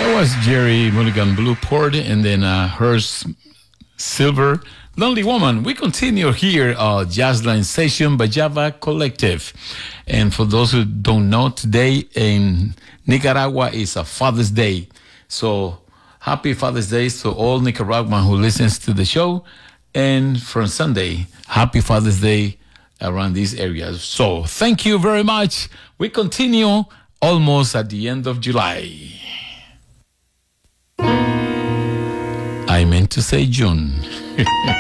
That was Jerry Mulligan Blue Port, and then hers Silver Lonely Woman. We continue here, Jazzline Session by Java Collective. And for those who don't know, today in Nicaragua is a Father's Day. So happy Father's Day to all Nicaraguan who listens to the show. And from Sunday, happy Father's Day around these areas. So thank you very much. We continue almost at the end of July. I meant to say June.